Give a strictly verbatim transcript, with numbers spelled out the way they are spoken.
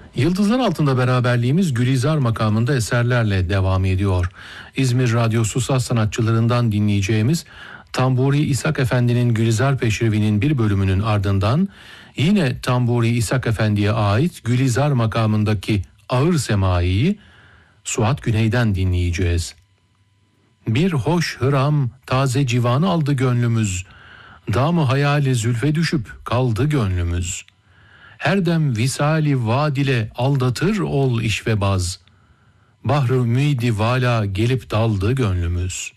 Yıldızlar altında beraberliğimiz Gülizar makamında eserlerle devam ediyor. İzmir Radyosu saz sanatçılarından dinleyeceğimiz Tamburi İshak Efendi'nin Gülizar Peşrevi'nin bir bölümünün ardından yine Tamburi İshak Efendi'ye ait Gülizar makamındaki Ağır Semai'yi Suat Güney'den dinleyeceğiz. Bir hoş hıram taze civan aldı gönlümüz, damı hayali zülfe düşüp kaldı gönlümüz. Her dem visali vadile aldatır ol iş ve baz, bahru ümidi vala gelip daldı gönlümüz.